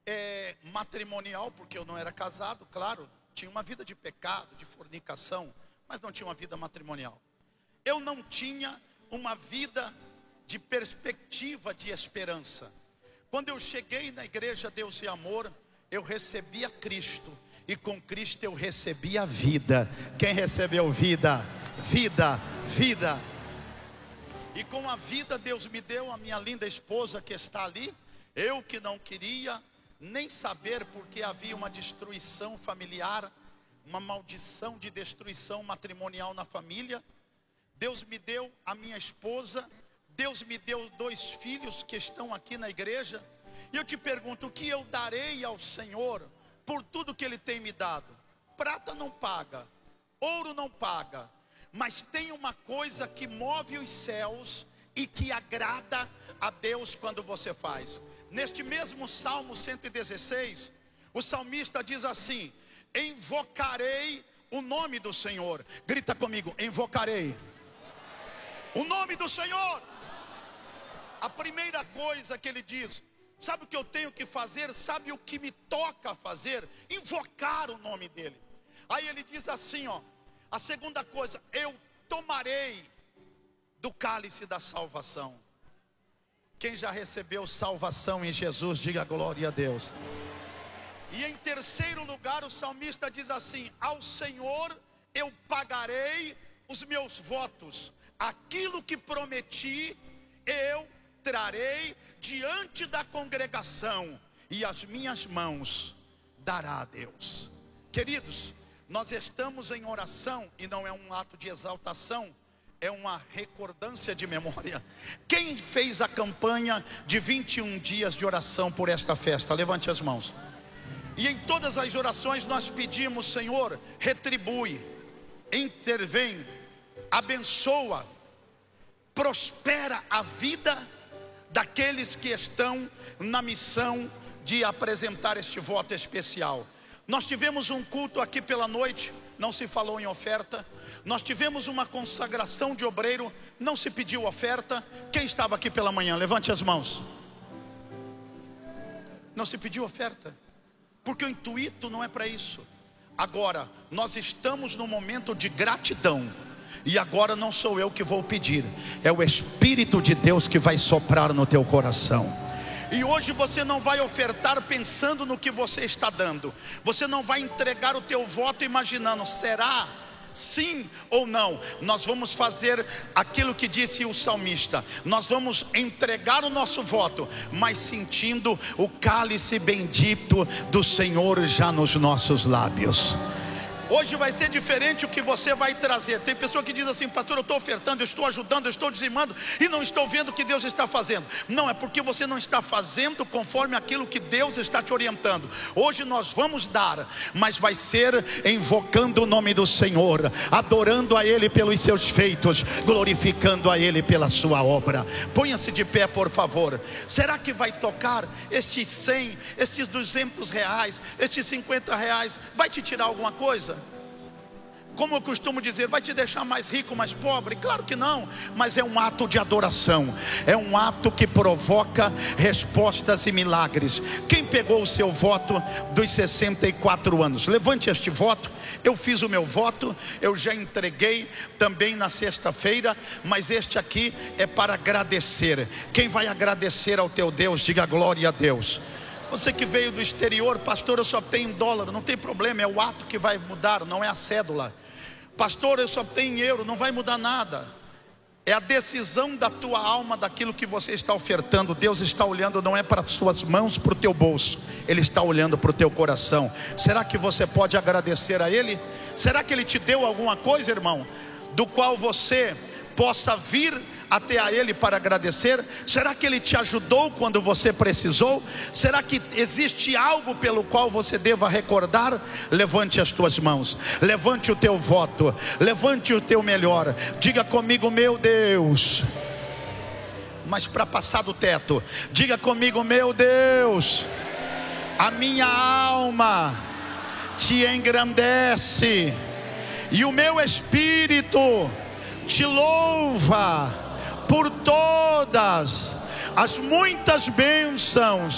matrimonial, porque eu não era casado, claro. Tinha uma vida de pecado, de fornicação, mas não tinha uma vida matrimonial. Eu não tinha uma vida de perspectiva, de esperança. Quando eu cheguei na igreja Deus e Amor, eu recebi a Cristo, e com Cristo eu recebi a vida. Quem recebeu vida? Vida, vida. E com a vida Deus me deu a minha linda esposa que está ali. Eu que não queria nem saber, porque havia uma destruição familiar, uma maldição de destruição matrimonial na família. Deus me deu a minha esposa, Deus me deu 2 filhos que estão aqui na igreja. E eu te pergunto, o que eu darei ao Senhor por tudo que Ele tem me dado? Prata não paga, ouro não paga, mas tem uma coisa que move os céus e que agrada a Deus quando você faz. Neste mesmo Salmo 116, o salmista diz assim: invocarei o nome do Senhor. Grita comigo, invocarei o nome do Senhor. A primeira coisa que ele diz, sabe o que eu tenho que fazer? Sabe o que me toca fazer? Invocar o nome dele. Aí ele diz assim, ó, a segunda coisa: eu tomarei do cálice da salvação. Quem já recebeu salvação em Jesus, diga glória a Deus. E em terceiro lugar, o salmista diz assim: ao Senhor eu pagarei os meus votos. Aquilo que prometi, eu trarei diante da congregação, e as minhas mãos dará a Deus. Queridos, nós estamos em oração, e não é um ato de exaltação, é uma recordância de memória. Quem fez a campanha de 21 dias de oração por esta festa? Levante as mãos. E em todas as orações nós pedimos: Senhor, retribui, intervém, abençoa, prospera a vida daqueles que estão na missão de apresentar este voto especial. Nós tivemos um culto aqui pela noite, não se falou em oferta. Nós tivemos uma consagração de obreiro, não se pediu oferta. Quem estava aqui pela manhã? Levante as mãos. Não se pediu oferta, porque o intuito não é para isso. Agora, nós estamos no momento de gratidão. E agora não sou eu que vou pedir, é o Espírito de Deus que vai soprar no teu coração. E hoje você não vai ofertar pensando no que você está dando. Você não vai entregar o teu voto imaginando: será sim ou não? Nós vamos fazer aquilo que disse o salmista. Nós vamos entregar o nosso voto, mas sentindo o cálice bendito do Senhor já nos nossos lábios. Hoje vai ser diferente o que você vai trazer. Tem pessoa que diz assim: pastor, eu estou ofertando, eu estou ajudando, eu estou dizimando e não estou vendo o que Deus está fazendo. Não, é porque você não está fazendo conforme aquilo que Deus está te orientando. Hoje nós vamos dar, mas vai ser invocando o nome do Senhor, adorando a Ele pelos seus feitos, glorificando a Ele pela sua obra. Ponha-se de pé, por favor. Será que vai tocar estes 100, estes 200 reais, estes 50 reais? Vai te tirar alguma coisa? Como eu costumo dizer, vai te deixar mais rico, mais pobre? Claro que não, mas é um ato de adoração, é um ato que provoca respostas e milagres. Quem pegou o seu voto dos 64 anos? Levante este voto. Eu fiz o meu voto, eu já entreguei também na sexta-feira, mas este aqui é para agradecer. Quem vai agradecer ao teu Deus, diga glória a Deus. Você que veio do exterior: pastor, eu só tenho dólar. Não tem problema, é o ato que vai mudar, não é a cédula. Pastor, eu só tenho euro. Não vai mudar nada. É a decisão da tua alma, daquilo que você está ofertando. Deus está olhando não é para as suas mãos, para o teu bolso, Ele está olhando para o teu coração. Será que você pode agradecer a Ele? Será que Ele te deu alguma coisa, irmão, do qual você possa vir até a Ele para agradecer? Será que Ele te ajudou quando você precisou? Será que existe algo pelo qual você deva recordar? Levante as tuas mãos, levante o teu voto, levante o teu melhor. Diga comigo: meu Deus. Mas para passar do teto, diga comigo: meu Deus, a minha alma te engrandece e o meu espírito te louva por todas as muitas bênçãos